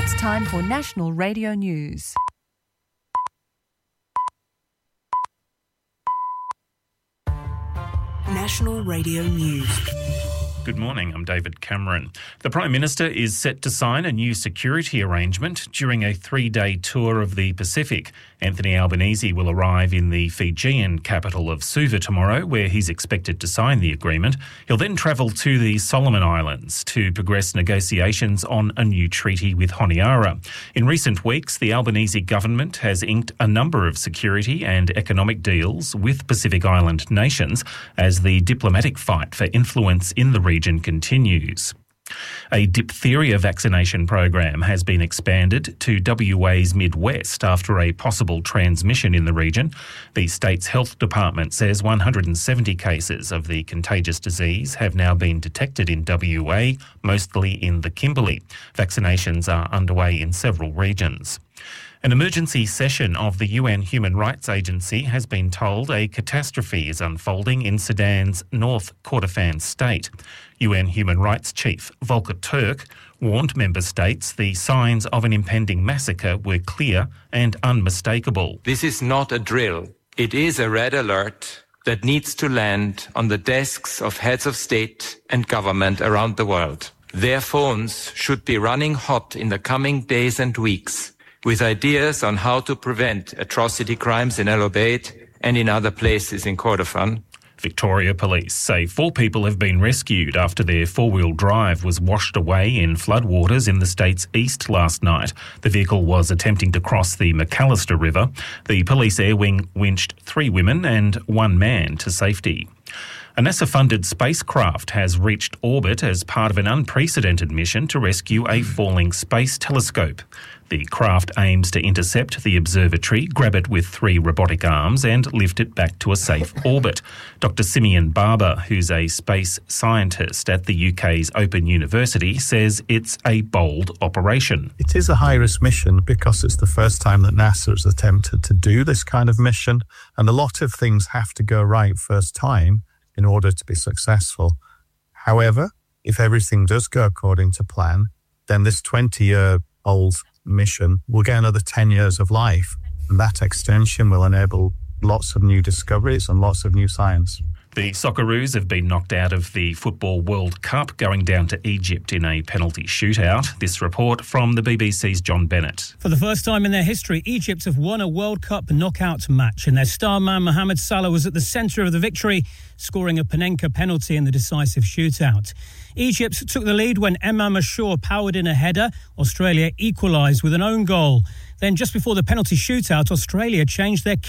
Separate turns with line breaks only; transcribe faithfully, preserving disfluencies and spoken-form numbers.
It's time for National Radio News.
National Radio News.
Good morning, I'm David Cameron. The Prime Minister is set to sign a new security arrangement during a three-day tour of the Pacific. Anthony Albanese will arrive in the Fijian capital of Suva tomorrow, where he's expected to sign the agreement. He'll then travel to the Solomon Islands to progress negotiations on a new treaty with Honiara. In recent weeks, the Albanese government has inked a number of security and economic deals with Pacific Island nations as the diplomatic fight for influence in the region region continues. A diphtheria vaccination program has been expanded to W A's Midwest after a possible transmission in the region. The state's health department says one hundred seventy cases of the contagious disease have now been detected in W A, mostly in the Kimberley. Vaccinations are underway in several regions. An emergency session of the U N Human Rights Agency has been told a catastrophe is unfolding in Sudan's North Kordofan state. U N Human Rights Chief Volker Turk warned member states the signs of an impending massacre were clear and unmistakable.
This is not a drill. It is a red alert that needs to land on the desks of heads of state and government around the world. Their phones should be running hot in the coming days and weeks, with ideas on how to prevent atrocity crimes in El Obeid and in other places in Kordofan.
Victoria Police say four people have been rescued after their four-wheel drive was washed away in floodwaters in the state's east last night. The vehicle was attempting to cross the McAllister River. The police air wing winched three women and one man to safety. A NASA-funded spacecraft has reached orbit as part of an unprecedented mission to rescue a falling space telescope. The craft aims to intercept the observatory, grab it with three robotic arms and lift it back to a safe orbit. Doctor Simeon Barber, who's a space scientist at the U K's Open University, says it's a bold operation.
It is a high-risk mission because it's the first time that NASA has attempted to do this kind of mission, and a lot of things have to go right first time in order to be successful. However, if everything does go according to plan, then this twenty-year-old mission will get another ten years of life, and that extension will enable lots of new discoveries and lots of new science.
The Socceroos have been knocked out of the Football World Cup, going down to Egypt in a penalty shootout. This report from the B B C's John Bennett.
For the first time in their history, Egypt have won a World Cup knockout match, and their star man Mohamed Salah was at the centre of the victory, scoring a Panenka penalty in the decisive shootout. Egypt took the lead when Emam Ashour powered in a header. Australia equalised with an own goal. Then just before the penalty shootout, Australia changed their